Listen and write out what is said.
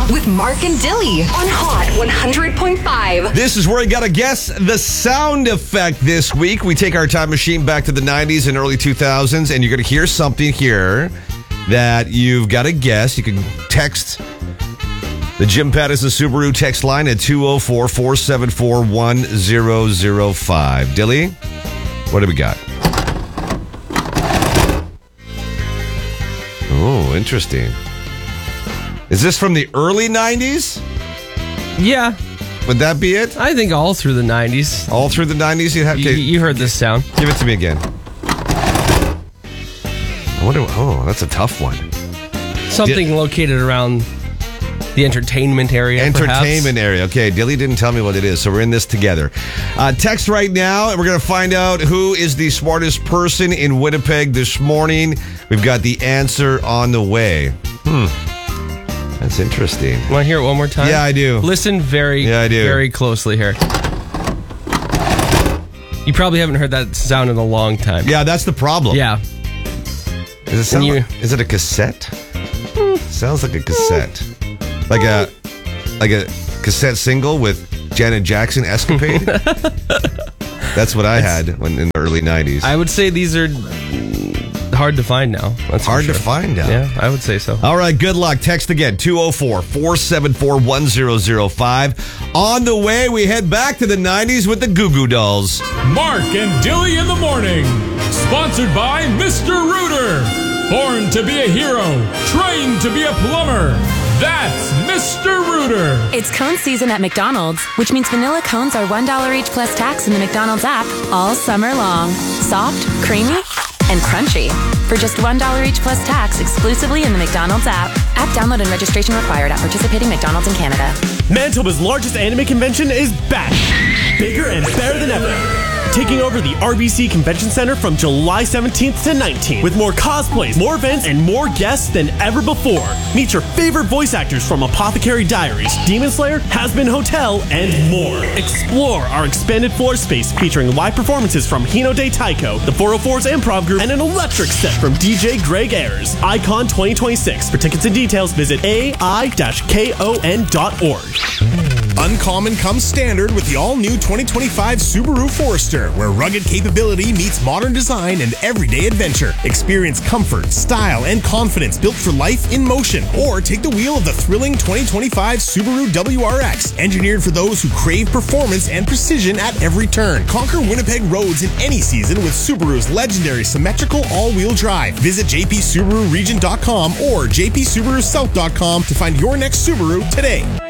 with Mark and Dilly on Hot 100.5. This is where you got to guess the sound effect this week. We take our time machine back to the 90s and early 2000s, and you're going to hear something here that you've got to guess. You can text the Jim Pattison Subaru text line at 204-474-1005. Dilly, what do we got? Oh, interesting. Is this from the early 90s? Yeah. Would that be it? I think all through the 90s. All through the 90s? You heard this sound. Give it to me again. That's a tough one. Something located around the entertainment area, Entertainment area. Okay, Dilly didn't tell me what it is, so we're in this together. Text right now, and we're going to find out who is the smartest person in Winnipeg this morning. We've got the answer on the way. That's interesting. Want to hear it one more time? Yeah, I do. Listen very closely here. You probably haven't heard that sound in a long time. Yeah, that's the problem. Yeah. Is it a cassette? Sounds like a cassette. Like a cassette single with Janet Jackson, Escapade? That's what I had in the early 90s. I would say these are hard to find now. That's hard to find now. Yeah, I would say so. All right, good luck. Text again, 204-474-1005. On the way, we head back to the 90s with the Goo Goo Dolls. Mark and Dilly in the morning. Sponsored by Mr. Rooter. Born to be a hero. Trained to be a plumber. That's Mr. Rooter. It's cone season at McDonald's, which means vanilla cones are $1 each plus tax in the McDonald's app all summer long. Soft, creamy, and crunchy. For just $1 each plus tax exclusively in the McDonald's app. App download and registration required at participating McDonald's in Canada. Manitoba's largest anime convention is back. Bigger and better than ever. Taking over the RBC Convention Center from July 17th to 19th with more cosplays, more events, and more guests than ever before. Meet your favorite voice actors from Apothecary Diaries, Demon Slayer, Hazbin Hotel, and more. Explore our expanded floor space featuring live performances from Hino de Taiko, the 404's Improv Group, and an electric set from DJ Greg Ayers. Icon 2026. For tickets and details, visit ai-kon.org. Uncommon comes standard with the all-new 2025 Subaru Forester, where rugged capability meets modern design and everyday adventure. Experience comfort, style, and confidence built for life in motion. Or take the wheel of the thrilling 2025 Subaru WRX, engineered for those who crave performance and precision at every turn. Conquer Winnipeg roads in any season with Subaru's legendary symmetrical all-wheel drive. Visit jpsubaruregion.com or jpsubarusouth.com to find your next Subaru today.